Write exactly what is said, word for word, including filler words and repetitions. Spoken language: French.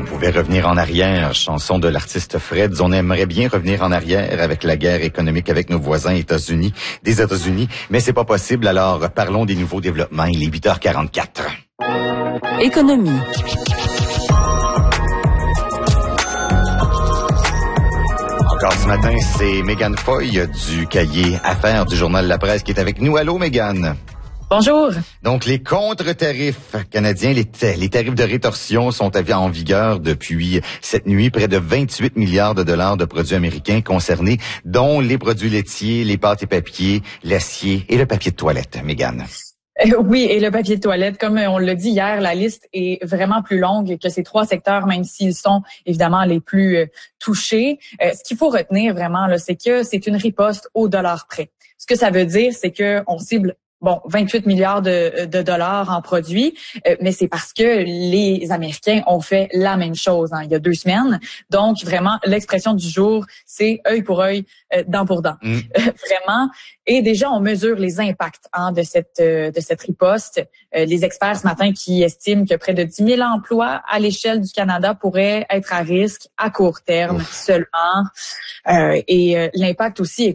on pouvait revenir en arrière, chanson de l'artiste Fred. On aimerait bien revenir en arrière avec la guerre économique avec nos voisins États-Unis, des États-Unis, mais c'est pas possible. Alors, parlons des nouveaux développements. Il est huit heures quarante-quatre. Économie. Encore ce matin, c'est Mégane Foy du cahier Affaires du Journal La Presse qui est avec nous. Allô, Mégane? Bonjour. Donc, les contre-tarifs canadiens, les, ta- les tarifs de rétorsion sont en vigueur depuis cette nuit. Près de vingt-huit milliards de dollars de produits américains concernés, dont les produits laitiers, les pâtes et papiers, l'acier et le papier de toilette. Mégane. Oui, et le papier de toilette, comme on l'a dit hier, la liste est vraiment plus longue que ces trois secteurs, même s'ils sont évidemment les plus euh, touchés. Euh, ce qu'il faut retenir vraiment, là, c'est que c'est une riposte au dollar près. Ce que ça veut dire, c'est que on cible Bon, vingt-huit milliards de, de dollars en produits, euh, mais c'est parce que les Américains ont fait la même chose hein, il y a deux semaines. Donc, vraiment, l'expression du jour, c'est œil pour œil, euh, dent pour dent. Mm. Euh, vraiment. Et déjà, on mesure les impacts hein, de cette euh, de cette riposte. Euh, les experts ce matin qui estiment que près de dix mille emplois à l'échelle du Canada pourraient être à risque à court terme Ouf. seulement. Euh, et euh, l'impact aussi est